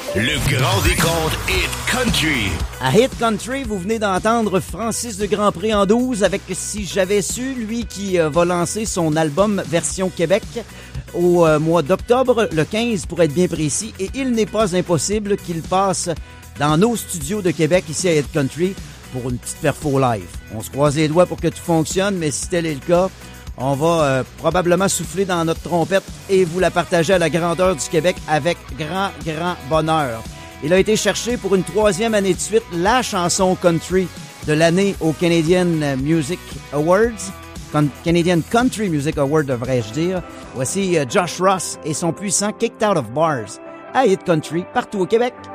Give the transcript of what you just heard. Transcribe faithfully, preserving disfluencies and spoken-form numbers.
Le grand décompte Hit Country. À Hit Country, vous venez d'entendre Francis de Grandpré en douze avec Si j'avais su, lui qui euh, va lancer son album version Québec au euh, mois d'octobre, le quinze pour être bien précis, et il n'est pas impossible qu'il passe dans nos studios de Québec ici à Hit Country pour une petite perfo live. On se croise les doigts pour que tout fonctionne, mais si tel est le cas, on va euh, probablement souffler dans notre trompette et vous la partager à la grandeur du Québec avec grand, grand bonheur. Il a été cherché pour une troisième année de suite la chanson country de l'année au Canadian Music Awards. Con- Canadian Country Music Award, devrais-je dire. Voici euh, Josh Ross et son puissant Kicked Out of Bars à Hit Country partout au Québec.